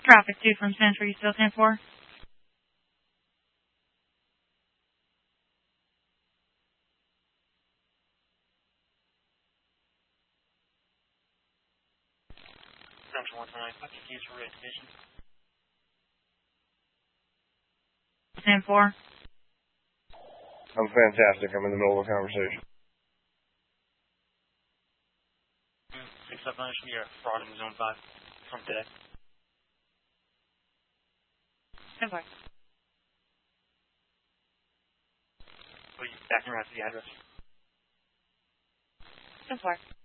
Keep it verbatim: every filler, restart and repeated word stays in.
Traffic two from Central, you still ten four? Central one nine, fucking keys for red division. ten four. I'm fantastic. I'm in the middle of a conversation. Six up nine, you're a fraud in zone five from today. ten four. Will you back around to the address? ten four.